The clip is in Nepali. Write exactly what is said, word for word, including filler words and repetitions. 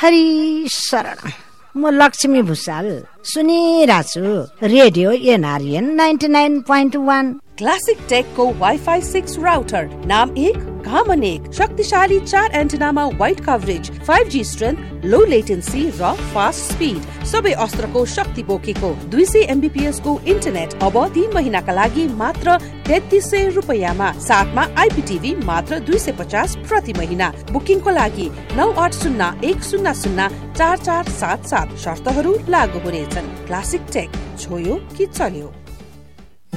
हरि शरण। म Lakshmi Bhusal सुनिरहेछु radio NRN ninety nine point one. Classic take को वाइफाई सिक्स राउटर, नाम एक काम अनेक, शक्तिशाली चार एन्टेनामा wide coverage, five G strength, लो लेटेन्सी र फास्ट स्पिड, सबै अस्त्रको शक्ति बोकेको दुई सय एमबीपीएस को इन्टरनेट अब तीन महिनाका लागि मात्र तेत्तीस सय रुपियाँमा, साथमा आइपीटीभी मात्र दुई सय पचास प्रति महिना। बुकिङको लागि नौ आठ शून्य एक शून्य शून्य चार चार सात सात, शर्तहरू लागू हुनेछन्। क्लासिक टेक, छोयो कि चल्यो।